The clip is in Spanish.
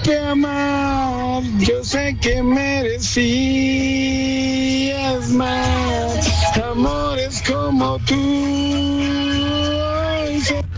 que amar, yo sé que merecías más amores como tú.